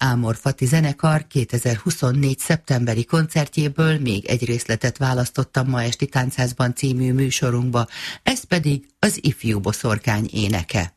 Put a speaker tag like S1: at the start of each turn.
S1: Ámor Fati zenekar 2024. szeptemberi koncertjéből még egy részletet választottam ma esti Táncházban című műsorunkba, ez pedig az Ifjú Boszorkány éneke.